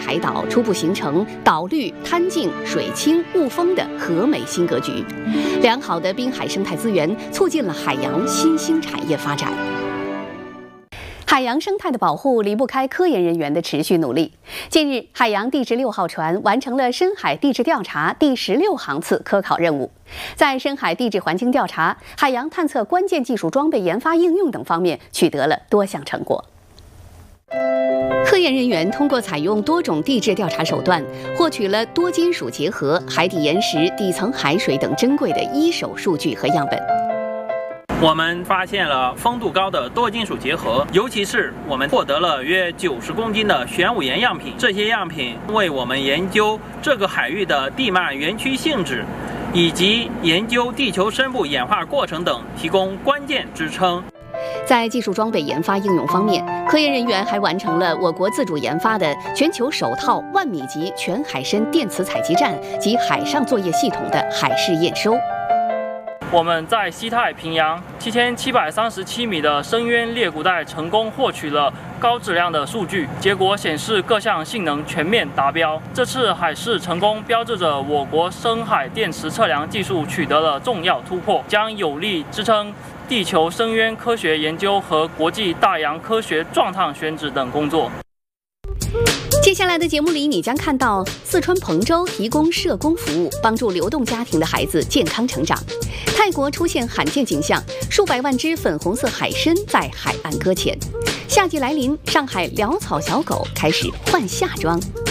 海岛，初步形成岛绿、滩净、水清、雾丰的和美新格局。良好的滨海生态资源促进了海洋新兴产业发展。海洋生态的保护离不开科研人员的持续努力。近日，海洋地质6号船完成了深海地质调查第16航次科考任务，在深海地质环境调查、海洋探测关键技术装备研发应用等方面取得了多项成果。科研人员通过采用多种地质调查手段，获取了多金属结合、海底岩石、底层海水等珍贵的一手数据和样本。 我们发现了丰度高的多金属结合，尤其是我们获得了约90公斤的玄武岩样品。这些样品为我们研究这个海域的地幔园区性质，以及研究地球深部演化过程等提供关键支撑。 在技术装备研发应用方面，科研人员还完成了我国自主研发的全球首套10000米级全海深电磁采集站及海上作业系统的海试验收。 我们在西太平洋7737米的深渊裂谷带成功获取了高质量的数据，结果显示各项性能全面达标。这次海试成功标志着我国深海电磁测量技术取得了重要突破，将有力支撑地球深渊科学研究和国际大洋科学状态选址等工作。 接下来的节目里，你将看到四川彭州提供社工服务，帮助流动家庭的孩子健康成长；泰国出现罕见景象，数百万只粉红色海参在海岸搁浅；夏季来临，上海潦草小狗开始换夏装。